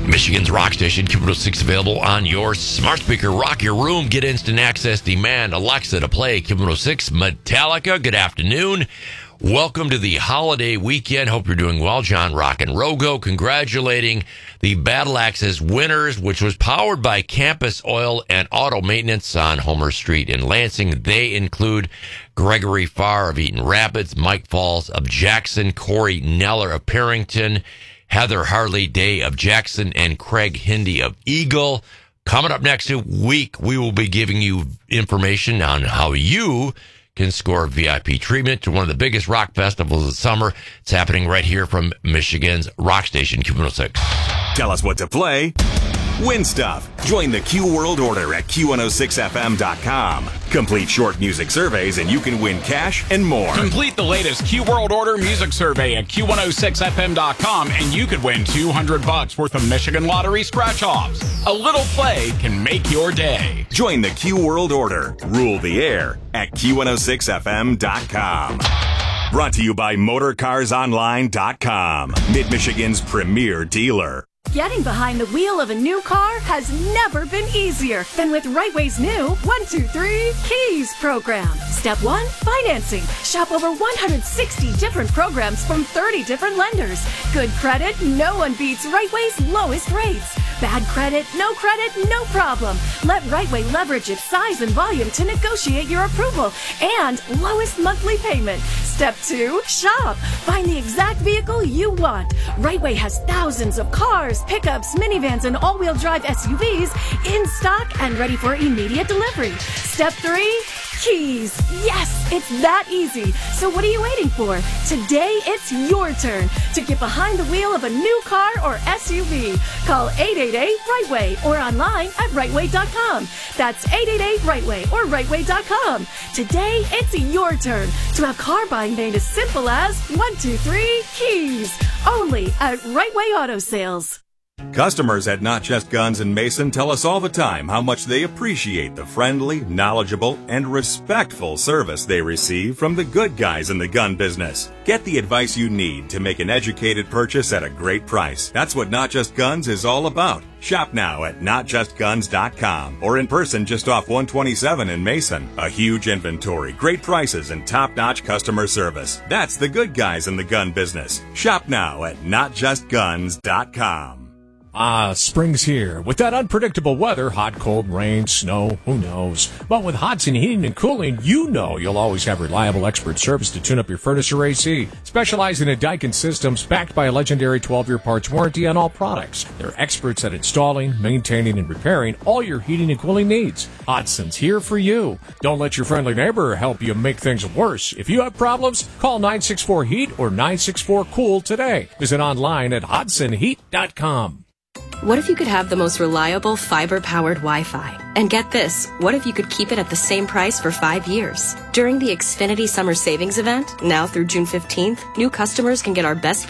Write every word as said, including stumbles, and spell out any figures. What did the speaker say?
Michigan's rock station, Q one oh six, available on your smart speaker. Rock your room. Get instant access. Demand Alexa to play Q one oh six Metallica. Good afternoon. Welcome to the holiday weekend. Hope you're doing well. John Rock and Rogo congratulating the Battle Axes winners, which was powered by Campus Oil and Auto Maintenance on Homer Street in Lansing. They include Gregory Farr of Eaton Rapids, Mike Falls of Jackson, Corey Neller of Perrington, Heather Harley Day of Jackson, and Craig Hindy of Eagle. Coming up next week, we will be giving you information on how you can score V I P treatment to one of the biggest rock festivals of the summer. It's happening right here from Michigan's rock station, Q one oh six. Tell us what to play. Win stuff. Join the Q World Order at Q one oh six F M dot com. Complete short music surveys and you can win cash and more. Complete the latest Q World Order music survey at Q one oh six F M dot com and you could win two hundred bucks worth of Michigan Lottery scratch-offs. A little play can make your day. Join the Q World Order. Rule the air at Q one oh six F M dot com. Brought to you by Motor Cars Online dot com. Mid-Michigan's premier dealer. Getting behind the wheel of a new car has never been easier than with Rightway's new one two three Keys program. Step one, financing. Shop over one hundred sixty different programs from thirty different lenders. Good credit, no one beats Rightway's lowest rates. Bad credit, no credit, no problem. Let Rightway leverage its size and volume to negotiate your approval and lowest monthly payment. Step two, shop. Find the exact vehicle you want. Rightway has thousands of cars, pickups, minivans, and all-wheel drive S U Vs in stock and ready for immediate delivery. Step three, Keys. Yes, it's that easy. So what are you waiting for? Today, it's your turn to get behind the wheel of a new car or S U V. Call eight eight eight RIGHTWAY or online at rightway dot com. That's eight eight eight RIGHTWAY or rightway dot com. Today, it's your turn to have car buying made as simple as one two three Keys. Only at Rightway Auto Sales. Customers at Not Just Guns in Mason tell us all the time how much they appreciate the friendly, knowledgeable, and respectful service they receive from the good guys in the gun business. Get the advice you need to make an educated purchase at a great price. That's what Not Just Guns is all about. Shop now at not just guns dot com or in person just off one twenty-seven in Mason. A huge inventory, great prices, and top-notch customer service. That's the good guys in the gun business. Shop now at not just guns dot com. Ah, spring's here. With that unpredictable weather, hot, cold, rain, snow, who knows? But with Hodson Heating and Cooling, you know you'll always have reliable expert service to tune up your furnace or A C. Specializing in Daikin systems, backed by a legendary twelve-year parts warranty on all products. They're experts at installing, maintaining, and repairing all your heating and cooling needs. Hodson's here for you. Don't let your friendly neighbor help you make things worse. If you have problems, call nine six four heat or nine six four cool today. Visit online at hodson heat dot com. What if you could have the most reliable fiber-powered Wi-Fi? And get this, what if you could keep it at the same price for five years? During the Xfinity Summer Savings Event, now through June fifteenth, new customers can get our best